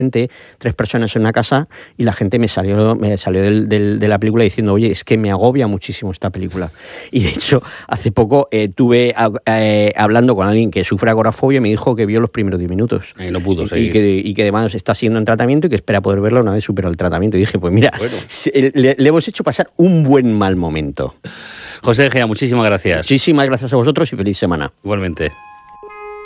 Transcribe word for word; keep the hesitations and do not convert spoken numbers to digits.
tres personas en una casa y la gente me salió, me salió del, del, de la película diciendo, oye, es que me agobia muchísimo esta película. Y de hecho, hace poco eh, tuve eh, hablando con alguien que sufre agorafobia y me dijo que vio los primeros diez minutos. Y no pudo seguir. Y que, y que además está siguiendo en tratamiento y que espera poder verla una vez superado el tratamiento. Y dije, pues mira, bueno. le, le hemos hecho pasar un buen mal momento. José Egea, muchísimas gracias. Muchísimas gracias a vosotros y feliz semana. Igualmente.